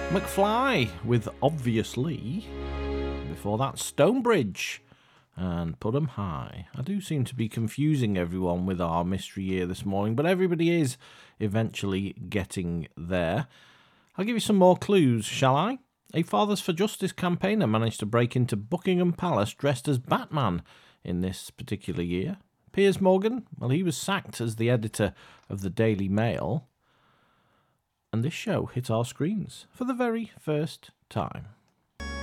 McFly with Obviously. Before that, Stonebridge and Put 'em High. I do seem to be confusing everyone with our mystery year this morning, but everybody is eventually getting there. I'll give you some more clues, shall I? A Fathers for Justice campaigner managed to break into Buckingham Palace dressed as Batman in this particular year. Piers Morgan, well, he was sacked as the editor of the Daily Mail. And this show hit our screens for the very first time.